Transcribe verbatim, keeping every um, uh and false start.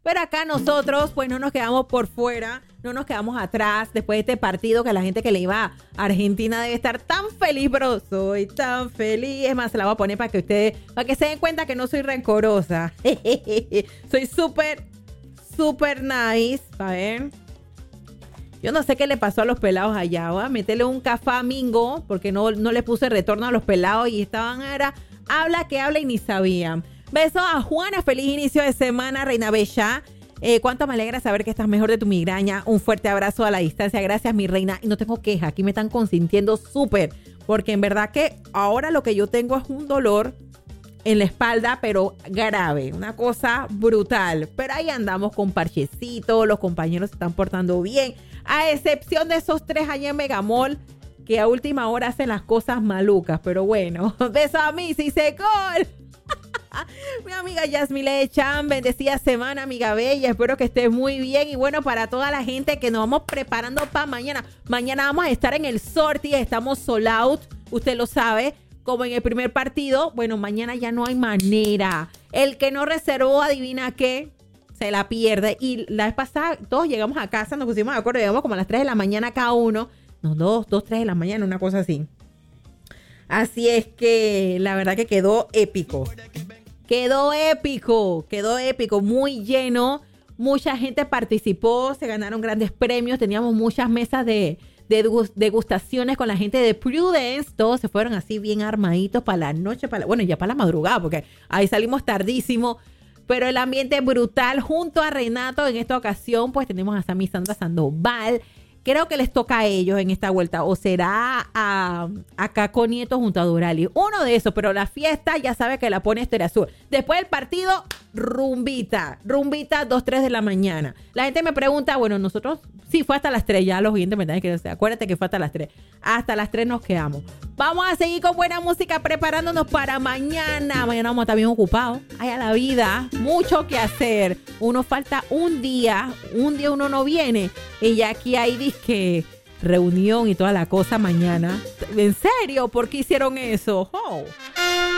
Pero acá nosotros, pues no nos quedamos por fuera, no nos quedamos atrás después de este partido que la gente que le iba a Argentina debe estar tan feliz, pero soy tan feliz. Es más, se la voy a poner para que ustedes, para que se den cuenta que no soy rencorosa. Soy súper, súper nice. A ver. Yo no sé qué le pasó a los pelados allá. Voy a meterle un café mingo porque no, no le puse retorno a los pelados y estaban ahora, habla que habla y ni sabían. Besos a Juana, feliz inicio de semana, Reina Bella. Eh, cuánto me alegra saber que estás mejor de tu migraña. Un fuerte abrazo a la distancia. Gracias, mi reina. Y no tengo queja, aquí me están consintiendo súper. Porque en verdad que ahora lo que yo tengo es un dolor en la espalda, pero grave. Una cosa brutal. Pero ahí andamos con parchecitos. Los compañeros se están portando bien. A excepción de esos tres allá en Megamall, que a última hora hacen las cosas malucas. Pero bueno, besos a mí, si se gol. Mi amiga Yasmile Chan, bendecida semana, amiga bella. Espero que estés muy bien. Y bueno, para toda la gente que nos vamos preparando para mañana. Mañana vamos a estar en el sorteo. Estamos sold out. Usted lo sabe. Como en el primer partido. Bueno, mañana ya no hay manera. El que no reservó, adivina qué, se la pierde. Y la vez pasada, todos llegamos a casa, nos pusimos de acuerdo. Llegamos como a las tres de la mañana cada uno. No, dos, dos, tres de la mañana, una cosa así. Así es que la verdad que quedó épico. Quedó épico, quedó épico, muy lleno. Mucha gente participó, se ganaron grandes premios. Teníamos muchas mesas de, de degustaciones con la gente de Prudence. Todos se fueron así bien armaditos para la noche, para la, bueno, ya para la madrugada, porque ahí salimos tardísimo. Pero el ambiente brutal. Junto a Renato, en esta ocasión, pues tenemos a Sammy Sandra Sandoval. Creo que les toca a ellos en esta vuelta. O será a, a Caco Nieto junto a Durali. Uno de esos, pero la fiesta ya sabe que la pone Estéreo Azul. Después del partido, rumbita. Rumbita, dos, tres de la mañana. La gente me pregunta, bueno, nosotros sí fue hasta las tres. Ya los oyentes me dan que acuérdate que fue hasta las tres. Hasta las tres nos quedamos. Vamos a seguir con buena música preparándonos para mañana. Mañana vamos a estar bien ocupados. Ay, a la vida, mucho que hacer. Uno falta un día. Un día uno no viene. Y ya aquí hay disque reunión y toda la cosa mañana. ¿En serio? ¿Por qué hicieron eso? Oh.